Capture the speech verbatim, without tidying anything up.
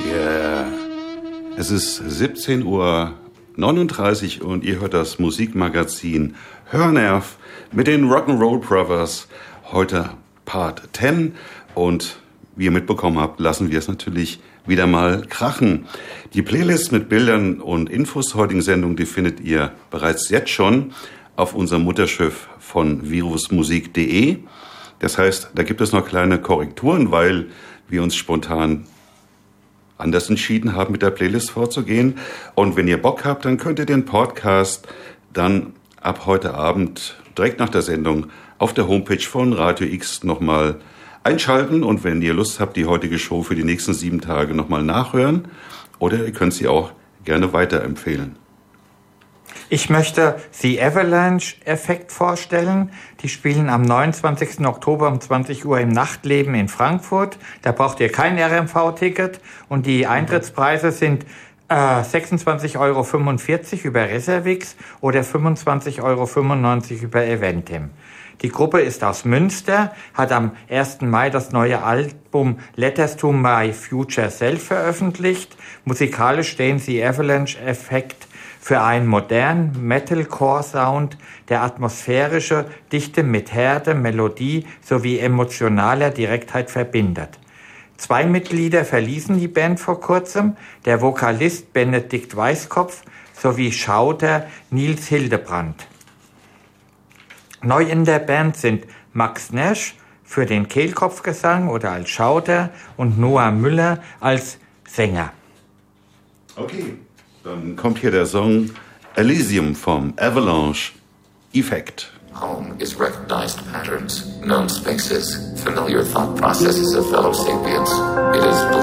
Yeah. Es ist siebzehn Uhr neununddreißig und ihr hört das Musikmagazin Hörnerv mit den Rock'n'Roll Brothers. Heute Part zehn und wie ihr mitbekommen habt, lassen wir es natürlich wieder mal krachen. Die Playlist mit Bildern und Infos zur heutigen Sendung, die findet ihr bereits jetzt schon auf unserem Mutterschiff von virusmusik punkt de. Das heißt, da gibt es noch kleine Korrekturen, weil wir uns spontan anders entschieden haben, mit der Playlist vorzugehen. Und wenn ihr Bock habt, dann könnt ihr den Podcast dann ab heute Abend direkt nach der Sendung auf der Homepage von Radio X nochmal einschalten. Und wenn ihr Lust habt, die heutige Show für die nächsten sieben Tage nochmal nachhören. Oder ihr könnt sie auch gerne weiterempfehlen. Ich möchte The Avalanche Effect vorstellen. Die spielen am neunundzwanzigsten Oktober um zwanzig Uhr im Nachtleben in Frankfurt. Da braucht ihr kein R M V-Ticket und die Eintrittspreise sind äh, sechsundzwanzig Euro fünfundvierzig über Reservix oder fünfundzwanzig Euro fünfundneunzig über Eventim. Die Gruppe ist aus Münster, hat am ersten Mai das neue Album Letters to My Future Self veröffentlicht. Musikalisch stehen The Avalanche Effect für einen modernen Metalcore-Sound, der atmosphärische Dichte mit Härte, Melodie sowie emotionaler Direktheit verbindet. Zwei Mitglieder verließen die Band vor kurzem, der Vokalist Benedikt Weißkopf sowie Schauter Nils Hildebrandt. Neu in der Band sind Max Nash für den Kehlkopfgesang oder als Schauter und Noah Müller als Sänger. Okay. Dann kommt hier der Song Elysium vom Avalanche Effect. Home is recognized patterns, known spaces, familiar thought processes of fellow sapiens. It is